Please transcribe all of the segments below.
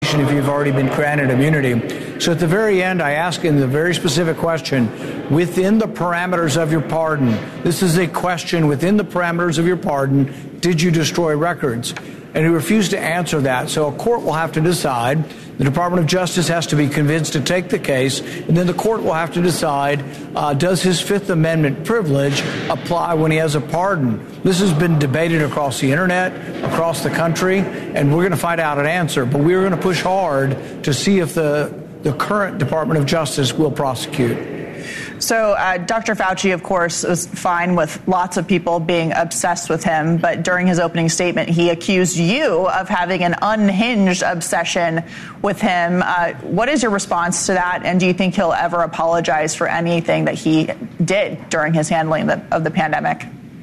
if you've already been granted immunity. So at the very end, I ask him the very specific question, within the parameters of your pardon, this is a question within the parameters of your pardon, did you destroy records? And he refused to answer that. So a court will have to decide. The Department of Justice has to be convinced to take the case, and then the court will have to decide, does his Fifth Amendment privilege apply when he has a pardon? This has been debated across the internet, across the country, and we're going to find out an answer. But we're going to push hard to see if the current Department of Justice will prosecute. So Dr. Fauci, of course, was fine with lots of people being obsessed with him. But during his opening statement, he accused you of having an unhinged obsession with him. What is your response to that? And do you think he'll ever apologize for anything that he did during his handling of the pandemic?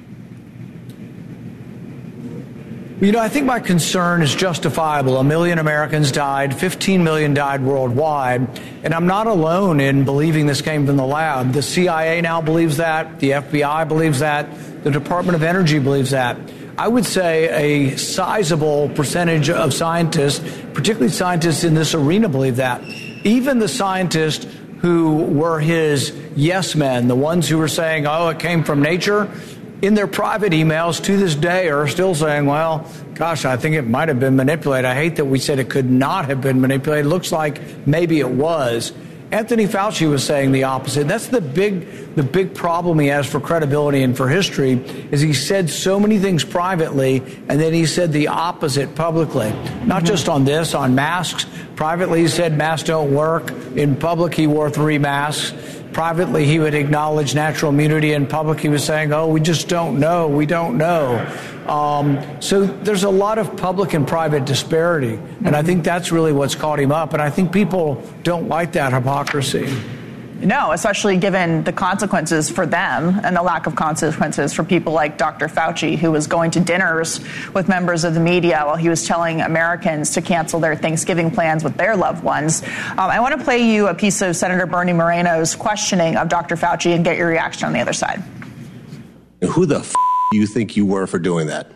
You know, I think my concern is justifiable. 1 million Americans died, 15 million died worldwide, and I'm not alone in believing this came from the lab. The CIA now believes that, the FBI believes that, the Department of Energy believes that. I would say a sizable percentage of scientists, particularly scientists in this arena, believe that. Even the scientists who were his yes men, the ones who were saying, oh, it came from nature, in their private emails to this day are still saying, well, gosh, I think it might have been manipulated. I hate that we said it could not have been manipulated. It looks like maybe it was. Anthony Fauci was saying the opposite. That's the big problem he has for credibility and for history, is he said so many things privately, and then he said the opposite publicly. Not just on this, on masks. Privately, he said masks don't work. In public, he wore 3 masks. Privately, he would acknowledge natural immunity. In public, he was saying, oh, we just don't know. We don't know. So there's a lot of public and private disparity. And I think that's really what's caught him up. And I think people don't like that hypocrisy. No, especially given the consequences for them and the lack of consequences for people like Dr. Fauci, who was going to dinners with members of the media while he was telling Americans to cancel their Thanksgiving plans with their loved ones. I want to play you a piece of Senator Bernie Moreno's questioning of Dr. Fauci and get your reaction on the other side. Who the do you think you were for doing that?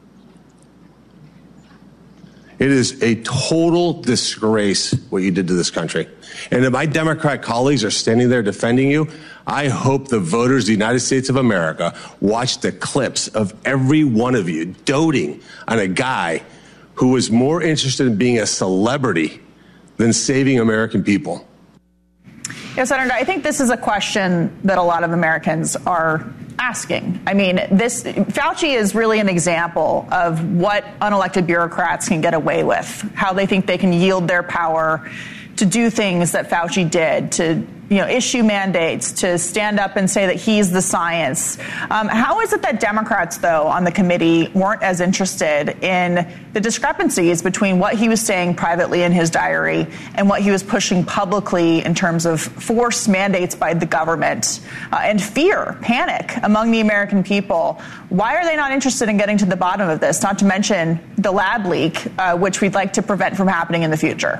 It is a total disgrace what you did to this country. And if my Democrat colleagues are standing there defending you, I hope the voters of the United States of America watch the clips of every one of you doting on a guy who was more interested in being a celebrity than saving American people. Yeah, Senator, I think this is a question that a lot of Americans are asking. I mean, Fauci is really an example of what unelected bureaucrats can get away with, how they think they can yield their power to do things that Fauci did, to issue mandates, to stand up and say that he's the science. How is it that Democrats, though, on the committee weren't as interested in the discrepancies between what he was saying privately in his diary and what he was pushing publicly in terms of forced mandates by the government and fear, panic among the American people? Why are they not interested in getting to the bottom of this, not to mention the lab leak, which we'd like to prevent from happening in the future?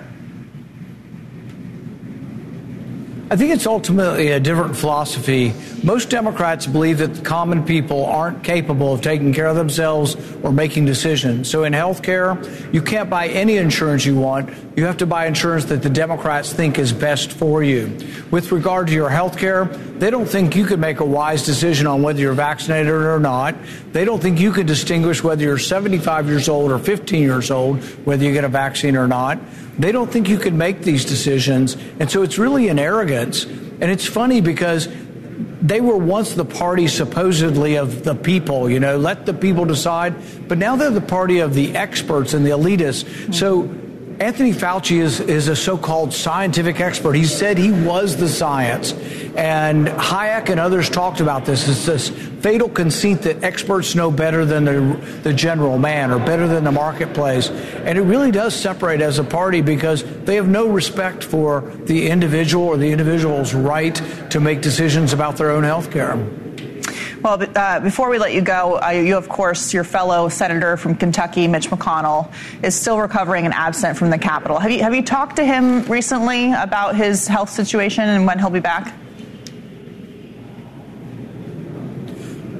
I think it's ultimately a different philosophy. Most Democrats believe that the common people aren't capable of taking care of themselves or making decisions. So in health care, you can't buy any insurance you want. You have to buy insurance that the Democrats think is best for you. With regard to your health care, they don't think you could make a wise decision on whether you're vaccinated or not. They don't think you can distinguish whether you're 75 years old or 15 years old, whether you get a vaccine or not. They don't think you can make these decisions. And so it's really an arrogance. And it's funny because they were once the party supposedly of the people, let the people decide. But now they're the party of the experts and the elitists. So Anthony Fauci is a so-called scientific expert. He said he was the science. And Hayek and others talked about this. It's this fatal conceit that experts know better than the general man or better than the marketplace. And it really does separate as a party because they have no respect for the individual or the individual's right to make decisions about their own health care. Well, before we let you go, you, of course, your fellow senator from Kentucky, Mitch McConnell, is still recovering and absent from the Capitol. Have you talked to him recently about his health situation and when he'll be back?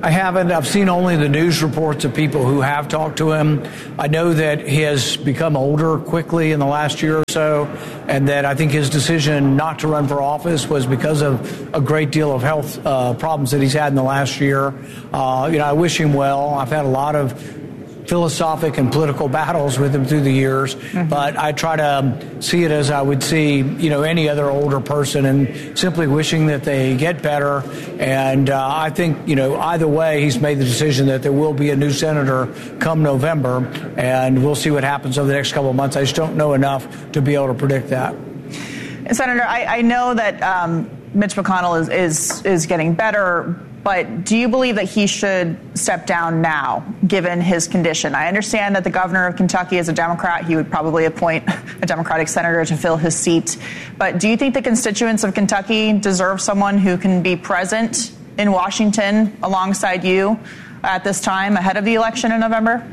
I haven't. I've seen only the news reports of people who have talked to him. I know that he has become older quickly in the last year or so, and that I think his decision not to run for office was because of a great deal of health problems that he's had in the last year. I wish him well. I've had a lot of philosophic and political battles with him through the years, but I try to see it as I would see, any other older person, and simply wishing that they get better. And I think, either way, he's made the decision that there will be a new senator come November, and we'll see what happens over the next couple of months. I just don't know enough to be able to predict that. Senator, I know that Mitch McConnell is getting better, but do you believe that he should step down now, given his condition? I understand that the governor of Kentucky is a Democrat. He would probably appoint a Democratic senator to fill his seat. But do you think the constituents of Kentucky deserve someone who can be present in Washington alongside you at this time ahead of the election in November?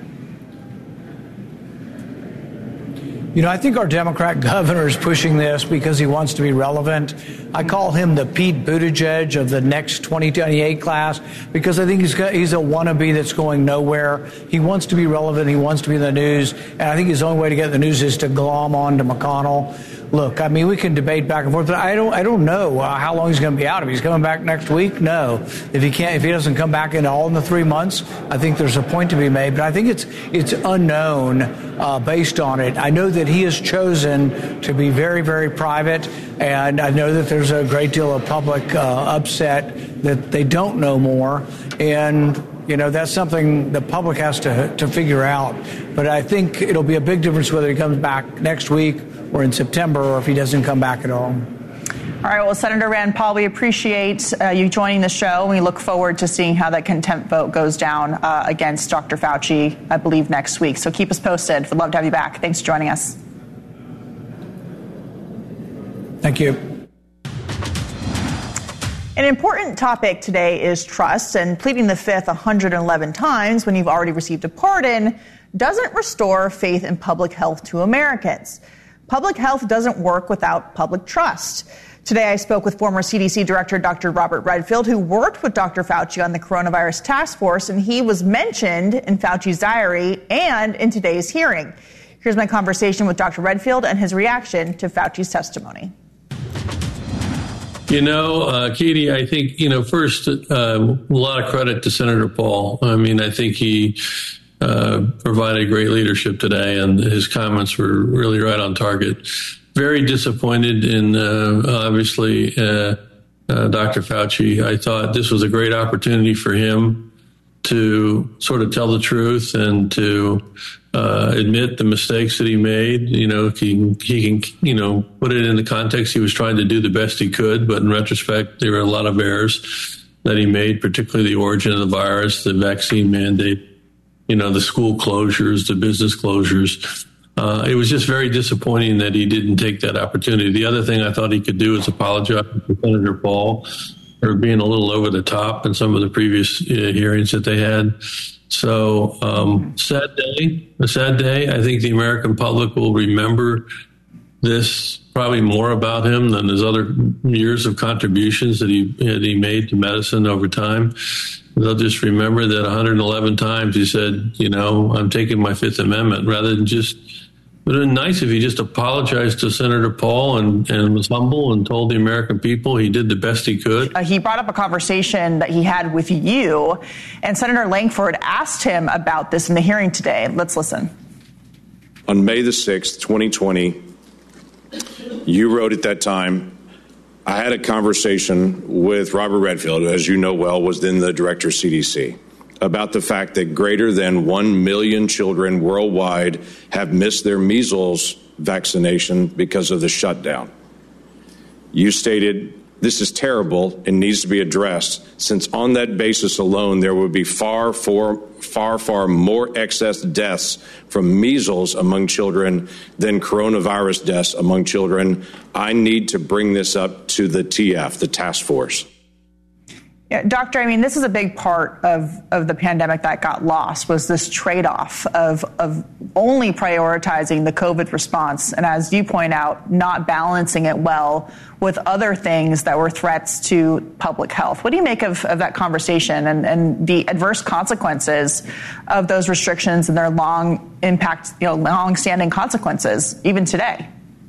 I think our Democrat governor is pushing this because he wants to be relevant. I call him the Pete Buttigieg of the next 2028 class because I think he's a wannabe that's going nowhere. He wants to be relevant. He wants to be in the news. And I think his only way to get in the news is to glom on to McConnell. Look, we can debate back and forth, but I don't know how long he's going to be out. If he's coming back next week, no. If he doesn't come back in the 3 months, I think there's a point to be made. But I think it's unknown based on it. I know that he has chosen to be very, very private, and I know that there's a great deal of public upset that they don't know more, and that's something the public has to figure out. But I think it'll be a big difference whether he comes back next week or in September, or if he doesn't come back at all. All right. Well, Senator Rand Paul, we appreciate you joining the show. We look forward to seeing how that contempt vote goes down against Dr. Fauci, I believe, next week. So keep us posted. We'd love to have you back. Thanks for joining us. Thank you. An important topic today is trust, and pleading the fifth 111 times when you've already received a pardon doesn't restore faith in public health to Americans. Public health doesn't work without public trust. Today, I spoke with former CDC Director Dr. Robert Redfield, who worked with Dr. Fauci on the coronavirus task force, and he was mentioned in Fauci's diary and in today's hearing. Here's my conversation with Dr. Redfield and his reaction to Fauci's testimony. Katie, I think, first, a lot of credit to Senator Paul. I think he provided great leadership today, and his comments were really right on target. Very disappointed in, obviously, Dr. Fauci. I thought this was a great opportunity for him to sort of tell the truth and to admit the mistakes that he made. He can, put it in the context. He was trying to do the best he could, but in retrospect, there were a lot of errors that he made, particularly the origin of the virus, the vaccine mandate, the school closures, the business closures. It was just very disappointing that he didn't take that opportunity. The other thing I thought he could do is apologize to Senator Paul for being a little over the top in some of the previous hearings that they had. So, a sad day. I think the American public will remember this probably more about him than his other years of contributions that he made to medicine over time. They'll just remember that 111 times he said, I'm taking my Fifth Amendment, rather than just, it would have been nice if he just apologized to Senator Paul and was humble and told the American people he did the best he could. He brought up a conversation that he had with you, and Senator Lankford asked him about this in the hearing today. Let's listen. On May the 6th, 2020, you wrote at that time, I had a conversation with Robert Redfield, who, as you know well, was then the director of CDC, about the fact that greater than 1 million children worldwide have missed their measles vaccination because of the shutdown. You stated, this is terrible and needs to be addressed, since on that basis alone, there would be far more excess deaths from measles among children than coronavirus deaths among children. I need to bring this up to the TF, the task force. Yeah, Doctor, I mean, this is a big part of the pandemic that got lost, was this trade-off of only prioritizing the COVID response, and as you point out, not balancing it well with other things that were threats to public health. What do you make of that conversation and the adverse consequences of those restrictions and their long-standing consequences, even today?